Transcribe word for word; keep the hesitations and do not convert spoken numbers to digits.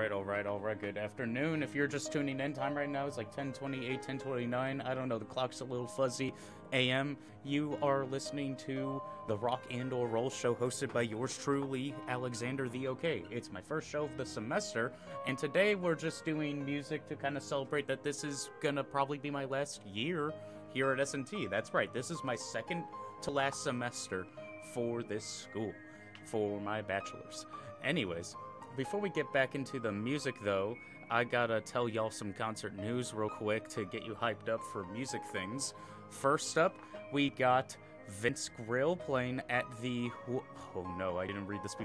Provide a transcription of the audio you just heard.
right, all right, all right. Good afternoon. If you're just tuning in, time right now is like ten twenty-eight, ten twenty-nine. I don't know, the clock's a little fuzzy. A M. You are listening to the Rock and or Roll Show hosted by yours truly, Alexander the OK. It's my first show of the semester, and today we're just doing music to kind of celebrate that this is gonna probably be my last year here at S and T. That's right, this is my second to last semester for this school, for my bachelor's. Anyways, before we get back into the music, though, I gotta tell y'all some concert news real quick to get you hyped up for music things. First up, we got Vince Grill playing at the... Oh no, I didn't read this